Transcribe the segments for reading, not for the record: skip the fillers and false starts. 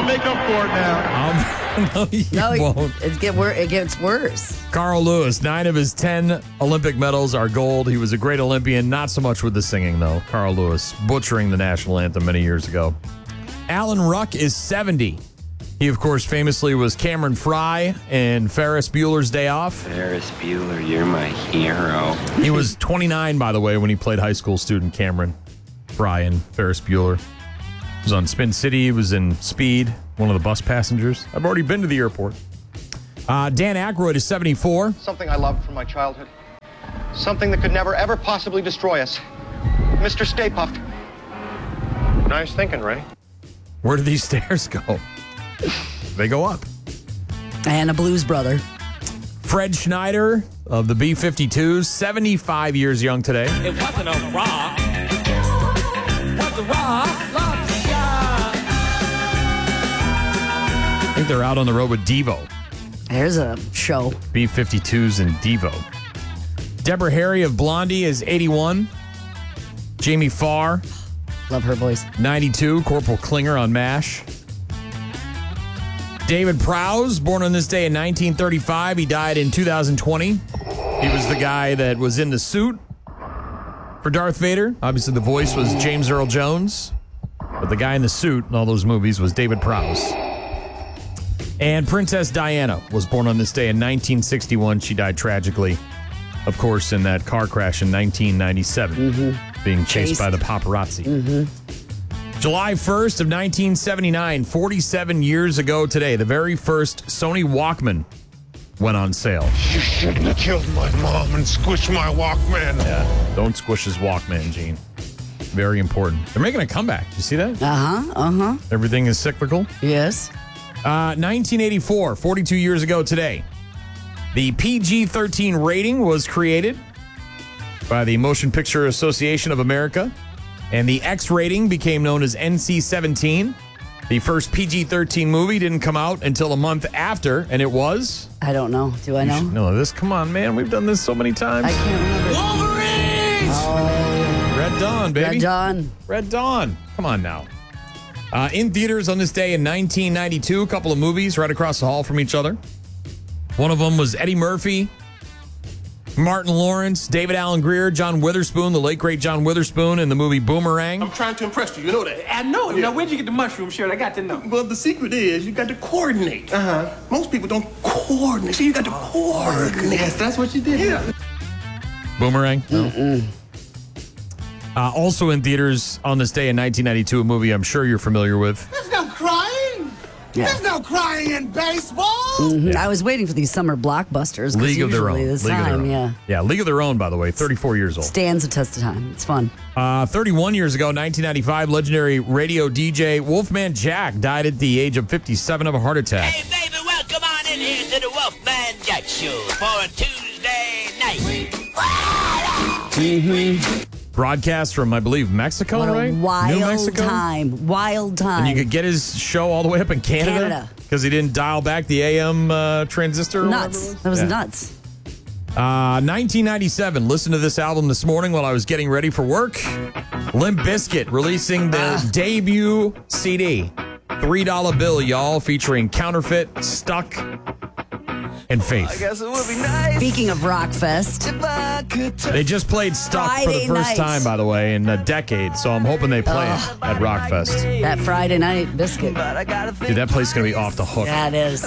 I'll make up for it now. No, you won't. It gets worse. Carl Lewis, 9 of his 10 Olympic medals are gold. He was a great Olympian, not so much with the singing, though. Carl Lewis, butchering the national anthem many years ago. Alan Ruck is 70. He, of course, famously was Cameron Fry in Ferris Bueller's Day Off. Ferris Bueller, you're my hero. He was 29, by the way, when he played high school student Cameron Fry in Ferris Bueller. He was on Spin City. He was in Speed, one of the bus passengers. I've already been to the airport. Dan Aykroyd is 74. Something I loved from my childhood. Something that could never, ever possibly destroy us. Mr. Stay Puft. Nice thinking, Ray. Where do these stairs go? They go up. And a blues brother. Fred Schneider of the B-52s, 75 years young today. It wasn't a rock. It was a rock. I think they're out on the road with Devo. There's a show. B-52s and Devo. Deborah Harry of Blondie is 81. Jamie Farr. Love her voice. 92. Corporal Klinger on MASH. David Prowse, born on this day in 1935. He died in 2020. He was the guy that was in the suit for Darth Vader. Obviously, the voice was James Earl Jones. But the guy in the suit in all those movies was David Prowse. And Princess Diana was born on this day in 1961. She died tragically, of course, in that car crash in 1997, being chased by the paparazzi. July 1st of 1979, 47 years ago today, the very first Sony Walkman went on sale. You shouldn't have killed my mom and squished my Walkman. Yeah, don't squish his Walkman, Gene. Very important. They're making a comeback. You see that? Everything is cyclical. Yes. 1984, 42 years ago today, the PG-13 rating was created by the Motion Picture Association of America, and the X rating became known as NC-17. The first PG-13 movie didn't come out until a month after, and it was... I don't know. Do I know? No, this. Come on, man. We've done this so many times. I can't remember. Wolverines! Oh, Red Dawn, baby. Red Dawn. Red Dawn. Come on now. In theaters on this day in 1992, a couple of movies right across the hall from each other. One of them was Eddie Murphy, Martin Lawrence, David Alan Grier, John Witherspoon, the late great John Witherspoon in the movie Boomerang. I'm trying to impress you. You know that. I know it. Yeah. Now, where'd you get the mushroom shirt? I got to know. Well, the secret is you got to coordinate. Most people don't coordinate. See, you got to coordinate. Yes, that's what you did. Yeah. Boomerang? No. Also in theaters on this day in 1992, a movie I'm sure you're familiar with. There's no crying. Yeah. There's no crying in baseball. I was waiting for these summer blockbusters. League of Their Own. This League of Their time, Own. yeah. Yeah, League of Their Own, by the way, 34 years old. Stands the test of time. It's fun. 31 years ago, 1995, legendary radio DJ Wolfman Jack died at the age of 57 of a heart attack. Hey, baby, welcome on in here to the Wolfman Jack Show for a Tuesday night. Broadcast from, I believe, Mexico, What a right? New wild Mexico? time. Wild time. And you could get his show all the way up in Canada? Because he didn't dial back the AM transistor? or whatever it Nuts. was? That was Yeah. nuts. 1997. Listen to this album this morning while I was getting ready for work. Limp Bizkit releasing their debut CD. $3 bill, y'all, featuring Counterfeit, Stuck, and Faith. Speaking of Rockfest, They just played Stuck for the Friday first night. time, by the way, in a decade. So I'm hoping they play it at Rockfest. that Friday night biscuit. Dude, that place is going to be off the hook. That is.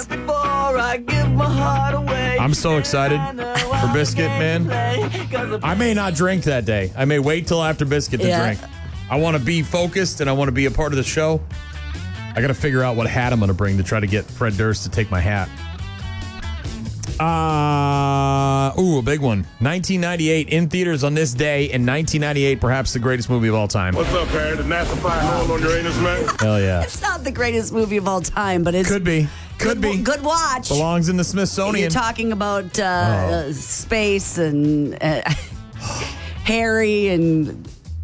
I'm so excited for Biscuit, man. I may not drink that day. I may wait till after Biscuit to Yeah. drink. I want to be focused and I want to be a part of the show. I got to figure out what hat I'm going to bring to try to get Fred Durst to take my hat. A big one. 1998 in theaters on this day. In 1998, perhaps the greatest movie of all time. What's up, Harry? The NASA fire hole on your anus, man? Hell yeah. It's not the greatest movie of all time, but it's Could be. Could be. good watch. Belongs in the Smithsonian. You're talking about space and Harry and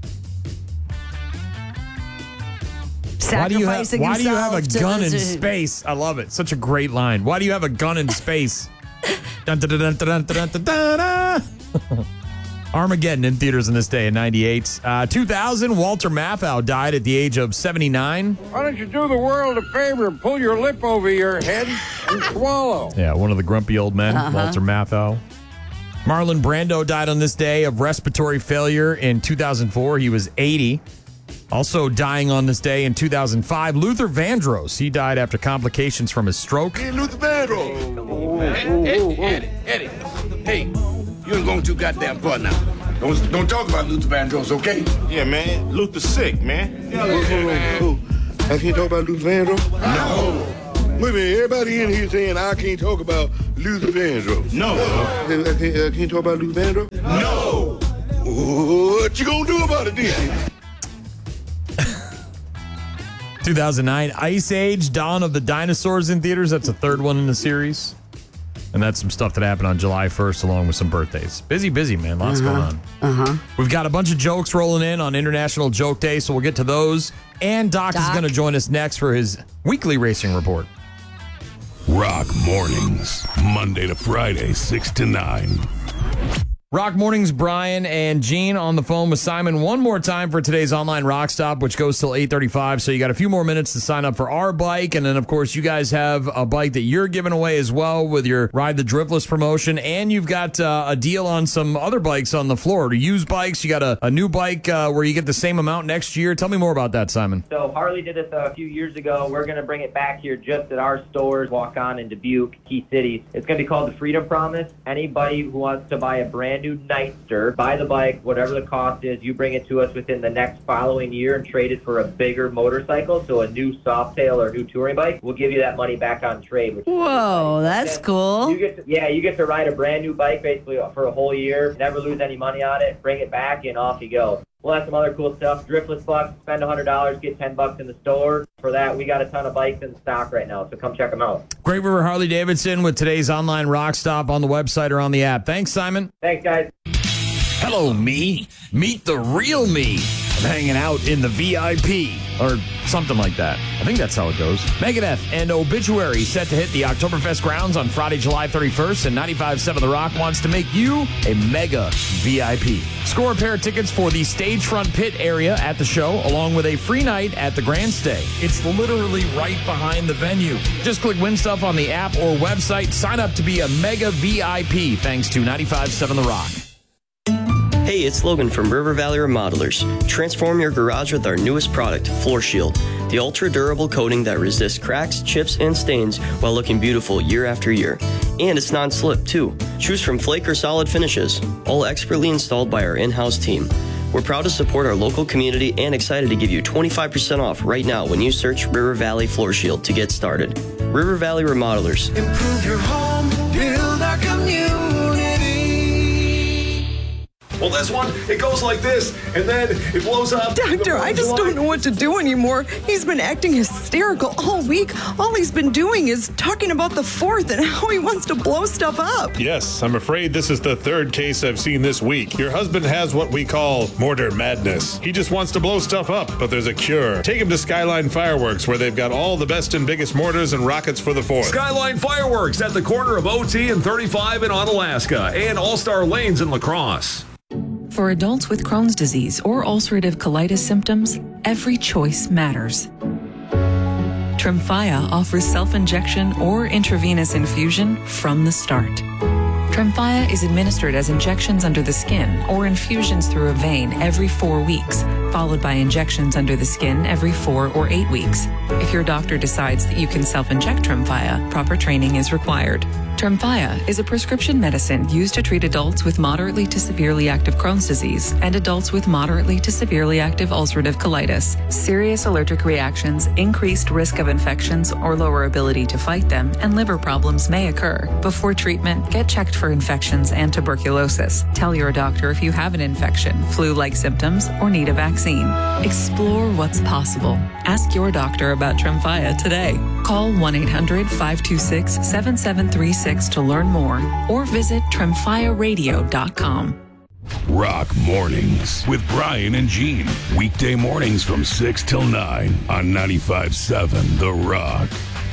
Why do you have sacrificing a gun in himself to- space? I love it. Such a great line. Why do you have a gun in space? Dun, dun, dun, dun, dun, dun, dun, dun, dun. Armageddon in theaters in this day in 98. 2000, Walter Matthau died at the age of 79. Why don't you do the world a favor and pull your lip over your head and swallow? Yeah, one of the grumpy old men, Walter Matthau. Marlon Brando died on this day of respiratory failure in 2004. He was 80. Also dying on this day in 2005, Luther Vandross. He died after complications from his stroke. Hey, Luther Vandross. Eddie. Hey, you ain't going too goddamn far now. Don't talk about Luther Vandross, okay? Yeah, man. Luther's sick, man. I can't talk about Luther Vandross? No. Wait a minute, everybody in here saying I can't talk about Luther Vandross. No. I can't talk about Luther Vandross? No. What you gonna do about it then? 2009, Ice Age, Dawn of the Dinosaurs in theaters. That's the third one in the series. And that's some stuff that happened on July 1st along with some birthdays. Busy, man. Lots going on. We've got a bunch of jokes rolling in on International Joke Day, so we'll get to those. And Doc is going to join us next for his weekly racing report. Rock Mornings, Monday to Friday, 6 to 9. Rock Mornings, Brian and Gene on the phone with Simon one more time for today's online rock stop, which goes till 8:35. So you got a few more minutes to sign up for our bike. And then, of course, you guys have a bike that you're giving away as well with your Ride the Driftless promotion. And you've got a deal on some other bikes on the floor. To used bikes, you got a new bike where you get the same amount next year. Tell me more about that, Simon. So Harley did this a few years ago. We're going to bring it back here just at our stores, Walk On in Dubuque, key cities. It's going to be called the Freedom Promise. Anybody who wants to buy a brand new Nightster, buy the bike, whatever the cost is, you bring it to us within the next following year and trade it for a bigger motorcycle, so a new Softail or new touring bike, we'll give you that money back on trade. Whoa, that's cool. You get to ride a brand new bike basically for a whole year, never lose any money on it, bring it back, and off you go. We'll have some other cool stuff. Driftless bucks, spend $100, get $10 in the store. For that, we got a ton of bikes in stock right now, so come check them out. Great River Harley Davidson with today's online rock stop on the website or on the app. Thanks, Simon. Thanks, guys. Hello, me. Meet the real me. I'm hanging out in the VIP or something like that. I think that's how it goes. Megadeth and Obituary set to hit the Oktoberfest grounds on Friday, July 31st, and 95.7 The Rock wants to make you a mega VIP. Score a pair of tickets for the stage front pit area at the show, along with a free night at the Grand Stay. It's literally right behind the venue. Just click Win Stuff on the app or website. Sign up to be a mega VIP thanks to 95.7 The Rock. Hey, it's Logan from River Valley Remodelers. Transform your garage with our newest product, Floor Shield, the ultra-durable coating that resists cracks, chips, and stains while looking beautiful year after year. And it's non-slip, too. Choose from flake or solid finishes, all expertly installed by our in-house team. We're proud to support our local community and excited to give you 25% off right now when you search River Valley Floor Shield to get started. River Valley Remodelers. Improve your home, build our community. Well, this one, it goes like this, and then it blows up. Doctor, I just don't know what to do anymore. He's been acting hysterical all week. All he's been doing is talking about the 4th and how he wants to blow stuff up. Yes, I'm afraid this is the third case I've seen this week. Your husband has what we call mortar madness. He just wants to blow stuff up, but there's a cure. Take him to Skyline Fireworks, where they've got all the best and biggest mortars and rockets for the 4th. Skyline Fireworks at the corner of OT and 35 in Onalaska and All-Star Lanes in La Crosse. For adults with Crohn's disease or ulcerative colitis symptoms, every choice matters. Tremfya offers self-injection or intravenous infusion from the start. Tremfya is administered as injections under the skin or infusions through a vein every 4 weeks, followed by injections under the skin every 4 or 8 weeks. If your doctor decides that you can self-inject Tremfya, proper training is required. Tremfya is a prescription medicine used to treat adults with moderately to severely active Crohn's disease and adults with moderately to severely active ulcerative colitis. Serious allergic reactions, increased risk of infections or lower ability to fight them, and liver problems may occur. Before treatment, get checked for infections and tuberculosis. Tell your doctor if you have an infection, flu-like symptoms, or need a vaccine. Explore what's possible. Ask your doctor about Tremfya today. Call 1-800-526-7736 to learn more or visit tremfyaradio.com. Rock Mornings with Brian and Gene. Weekday mornings from 6 till 9 on 95.7 The Rock.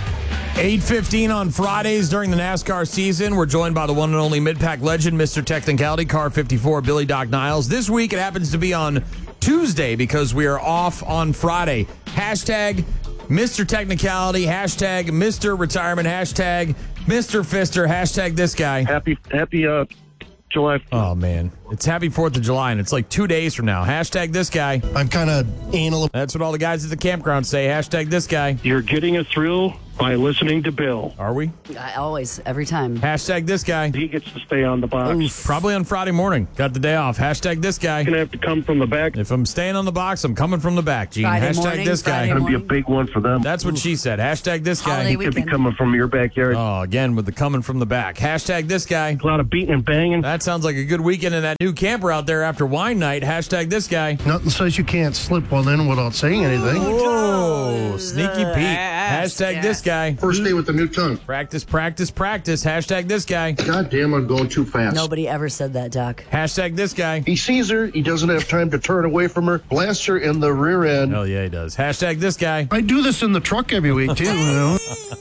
8:15 on Fridays during the NASCAR season. We're joined by the one and only mid-pack legend, Mr. Technicality, Car 54, Billy Doc Niles. This week it happens to be on Tuesday because we are off on Friday. Hashtag Mr. Technicality, hashtag Mr. Retirement, hashtag Mr. Fister, hashtag this guy. Happy July. Oh, man. It's happy 4th of July, and it's like 2 days from now. Hashtag this guy. I'm kind of anal. That's what all the guys at the campground say. Hashtag this guy. You're getting a thrill by listening to Bill. Are we? Always, every time. Hashtag this guy. He gets to stay on the box. Oof. Probably on Friday morning. Got the day off. Hashtag this guy. You're going to have to come from the back. If I'm staying on the box, I'm coming from the back, Gene. Friday Hashtag morning, this guy. Friday It's going to be a big one for them. That's what she said. Hashtag this guy. Holiday He could be weekend. coming from your backyard. Oh, again, with the coming from the back. Hashtag this guy. A lot of beating and banging. That sounds like a good weekend in that new camper out there after wine night. Hashtag this guy. Nothing says you can't slip one in without saying anything. Whoa, sneaky Pete. Hashtag this guy. First day with the new tongue. Practice, practice, practice. Hashtag this guy. God damn, I'm going too fast. Nobody ever said that, Doc. Hashtag this guy. He sees her. He doesn't have time to turn away from her. Blasts her in the rear end. Hell yeah, he does. Hashtag this guy. I do this in the truck every week, too, you know.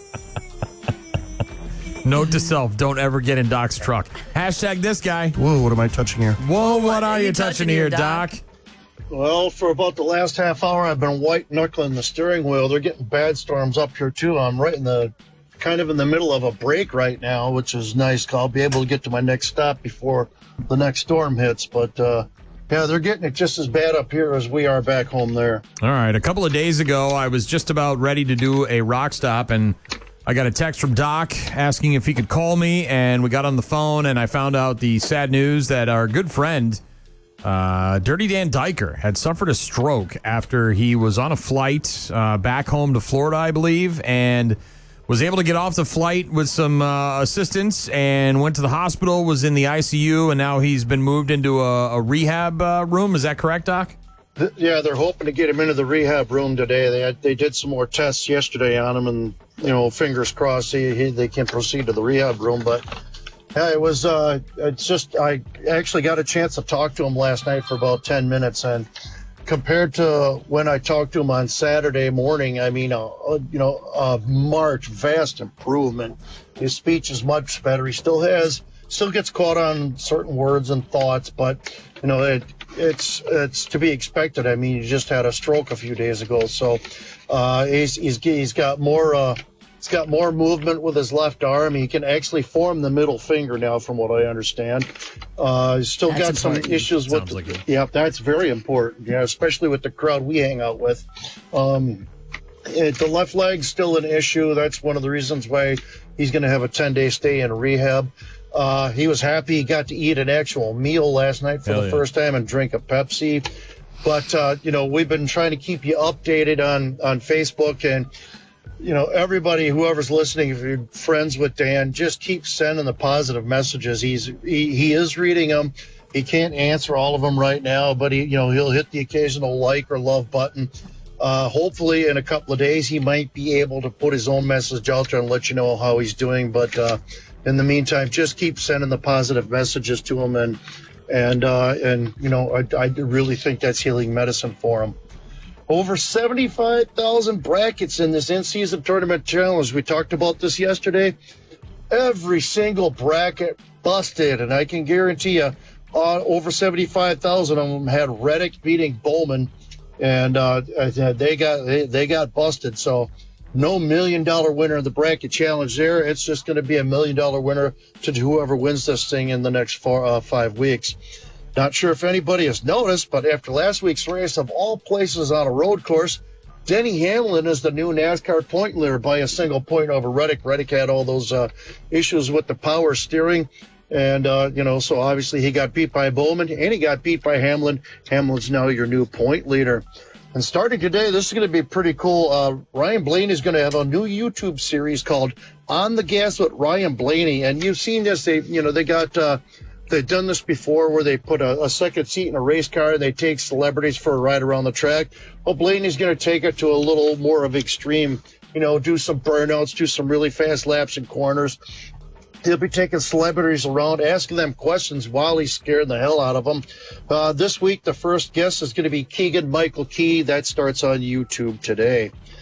Note to self, don't ever get in Doc's truck. Hashtag this guy. Whoa, what am I touching here? Whoa, what are you touching here, Doc? Well, for about the last half hour, I've been white knuckling the steering wheel. They're getting bad storms up here, too. I'm right in the kind of in the middle of a break right now, which is nice. I'll be able to get to my next stop before the next storm hits. But, yeah, they're getting it just as bad up here as we are back home there. All right. A couple of days ago, I was just about ready to do a rock stop, and I got a text from Doc asking if he could call me, and we got on the phone, and I found out the sad news that our good friend, Dirty Dan Diker, had suffered a stroke after he was on a flight back home to Florida, I believe, and was able to get off the flight with some assistance and went to the hospital, was in the ICU, and now he's been moved into a rehab room. Is that correct, Doc? Yeah, they're hoping to get him into the rehab room today. They did some more tests yesterday on him, and, you know, fingers crossed they can proceed to the rehab room. But yeah, it was it's just I actually got a chance to talk to him last night for about 10 minutes, and compared to when I talked to him on Saturday morning, I mean, a marked, vast improvement. His speech is much better. He still gets caught on certain words and thoughts, but, you know, it's to be expected. I mean, he just had a stroke a few days ago, so he's got more. He's got more movement with his left arm. He can actually form the middle finger now, from what I understand. He's still got some issues with. Yeah, that's very important. Yeah, especially with the crowd we hang out with. The left leg's still an issue. That's one of the reasons why he's going to have a 10-day stay in rehab. He was happy he got to eat an actual meal last night for the first time and drink a Pepsi. But, you know, we've been trying to keep you updated on Facebook, and, you know, everybody, whoever's listening, if you're friends with Dan, just keep sending the positive messages. He is reading them. He can't answer all of them right now, but he'll hit the occasional like or love button. Hopefully in a couple of days, he might be able to put his own message out there and let you know how he's doing. But in the meantime, just keep sending the positive messages to him, and you know, I really think that's healing medicine for him. Over 75,000 brackets in this in-season tournament challenge. We talked about this yesterday. Every single bracket busted, and I can guarantee you over 75,000 of them had Reddick beating Bowman, and they got busted. So no $1 million winner in the bracket challenge there. It's just going to be $1 million winner to whoever wins this thing in the next 5 weeks. Not sure if anybody has noticed, but after last week's race, of all places on a road course, Denny Hamlin is the new NASCAR point leader by a single point over Reddick. Reddick had all those issues with the power steering, and, you know, so obviously he got beat by Bowman, and he got beat by Hamlin. Hamlin's now your new point leader. And starting today, this is going to be pretty cool. Ryan Blaney is going to have a new YouTube series called On the Gas with Ryan Blaney, and you've seen this. They've done this before, where they put a second seat in a race car and they take celebrities for a ride around the track. Well, Blaney's going to take it to a little more of extreme, you know, do some burnouts, do some really fast laps in corners. He'll be taking celebrities around, asking them questions while he's scaring the hell out of them. This week, the first guest is going to be Keegan-Michael Key. That starts on YouTube today.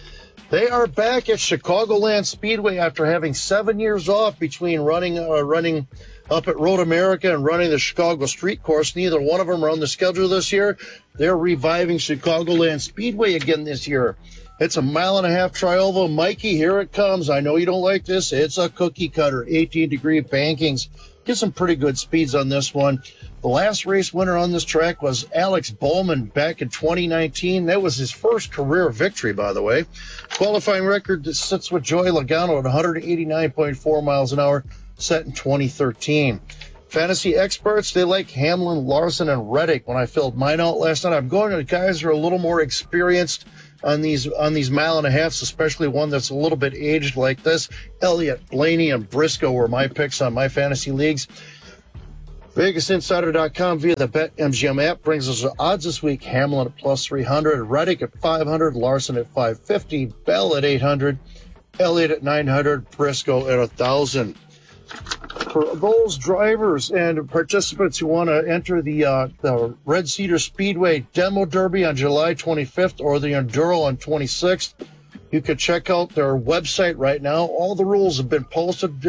They are back at Chicagoland Speedway after having 7 years off between running up at Road America and running the Chicago Street Course. Neither one of them are on the schedule this year. They're reviving Chicagoland Speedway again this year. It's a 1.5 mile tri-oval. Mikey, here it comes. I know you don't like this. It's a cookie cutter, 18-degree bankings. Get some pretty good speeds on this one. The last race winner on this track was Alex Bowman back in 2019. That was his first career victory, by the way. Qualifying record that sits with Joey Logano at 189.4 miles an hour, set in 2013. Fantasy experts, they like Hamlin, Larson, and Reddick. When I filled mine out last night, I'm going to the guys who are a little more experienced on these 1.5 miles, especially one that's a little bit aged like this. Elliott, Blaney, and Briscoe were my picks on my fantasy leagues. VegasInsider.com via the BetMGM app brings us the odds this week. Hamlin at plus 300, Reddick at 500, Larson at 550, Bell at 800, Elliott at 900, Briscoe at 1,000. For those drivers and participants who want to enter the Red Cedar Speedway Demo Derby on July 25th or the Enduro on 26th, you can check out their website right now. All the rules have been posted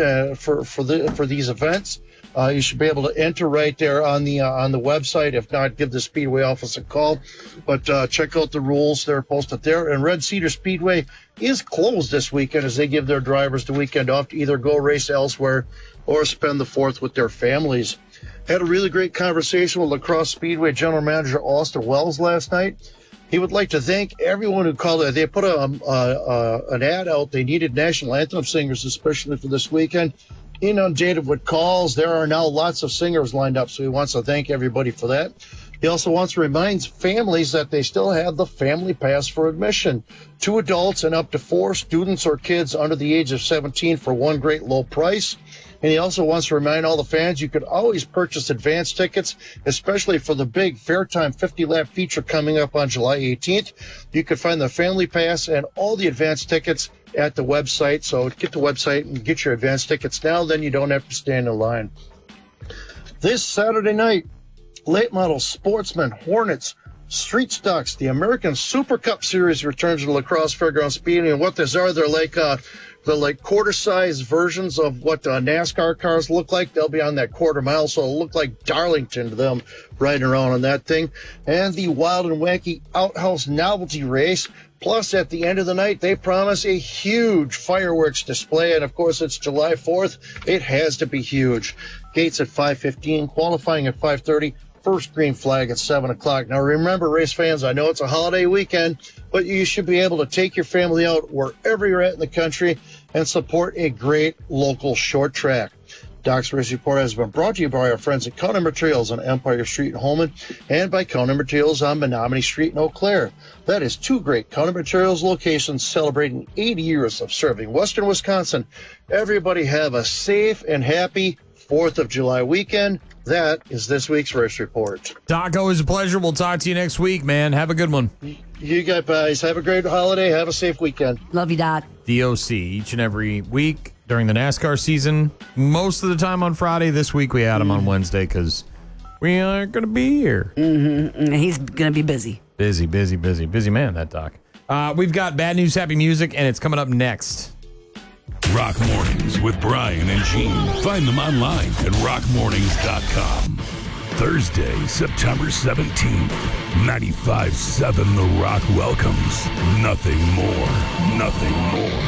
for these events. You should be able to enter right there on the website. If not, give the Speedway office a call. But check out the rules. They're posted there. And Red Cedar Speedway is closed this weekend as they give their drivers the weekend off to either go race elsewhere or spend the 4th with their families. Had a really great conversation with La Crosse Speedway General Manager Austin Wells last night. He would like to thank everyone who called it. They put an ad out. They needed national anthem singers, especially for this weekend. Inundated with calls. There are now lots of singers lined up, so he wants to thank everybody for that. He also wants to remind families that they still have the Family Pass for admission. 2 adults and up to 4 students or kids under the age of 17 for one great low price. And he also wants to remind all the fans you could always purchase advance tickets, especially for the big Fairtime 50-lap feature coming up on July 18th. You can find the Family Pass and all the advance tickets at the website. So get the website and get your advance tickets now, then you don't have to stand in line. This Saturday night, late model Sportsman, Hornets, Street Stocks, the American Super Cup Series returns to La Crosse Fairgrounds Speedway. And what these are, they're like quarter-size versions of what NASCAR cars look like. They'll be on that quarter mile, so it'll look like Darlington to them riding around on that thing. And the Wild and Wacky Outhouse Novelty Race. Plus, at the end of the night, they promise a huge fireworks display. And, of course, it's July 4th. It has to be huge. Gates at 5:15, qualifying at 5:30. First green flag at 7 o'clock. Now, remember, race fans, I know it's a holiday weekend, but you should be able to take your family out wherever you're at in the country and support a great local short track. Doc's Race Report has been brought to you by our friends at Counter Materials on Empire Street in Holman and by Counter Materials on Menominee Street in Eau Claire. That is 2 great Counter Materials locations celebrating 80 years of serving Western Wisconsin. Everybody have a safe and happy 4th of July weekend. That is this week's Race Report. Doc, always a pleasure. We'll talk to you next week, man. Have a good one. You guys have a great holiday. Have a safe weekend. Love you, Doc. DOC each and every week during the NASCAR season. Most of the time on Friday. This week we had him on Wednesday because we aren't going to be here. Mm-hmm. He's going to be busy. Busy man, that Doc. We've got Bad News, Happy Music, and it's coming up next. Rock Mornings with Brian and Gene. Find them online at rockmornings.com. Thursday, September 17th, 95.7 The Rock welcomes Nothing More.